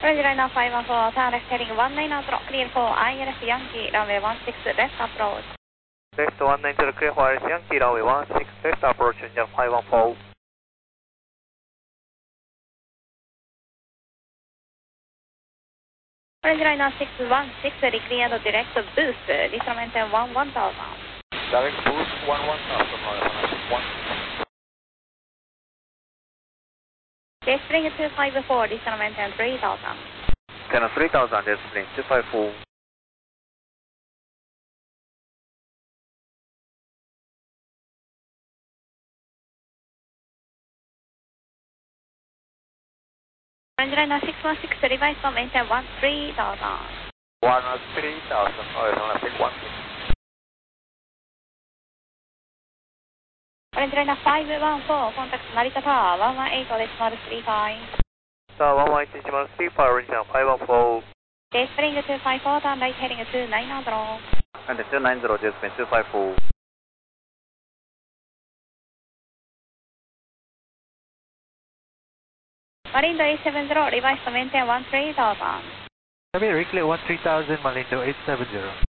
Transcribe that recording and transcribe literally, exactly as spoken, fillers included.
Orange Liner five one four, turn left heading one nine zero, clear for I L S Yankee, runway one six, left approach. Left one nine zero, clear for I L S Yankee, runway one six, left approach, engine five one four. Orange Liner six one six, cleared direct boost, descend maintain one one thousand. Direct boost one one thousand, one. Jet Spring two five four, descend maintain three thousand. Channel three thousand, Jet Spring two five four. Orange Liner six one six, revise to maintain one three thousand. one three thousand, alright, take one. Orange Liner five one four, contact Narita Tower one one eight decimal three five. Tower one one eight decimal three five, Orange Liner five one four. Jet Spring two five four, turn right heading two nine zero. And two nine zero, Jet Spring two five four. Malindo eight seven zero, revise to maintain one three thousand. Come here, reclaim one three thousand, Malindo eight seven zero.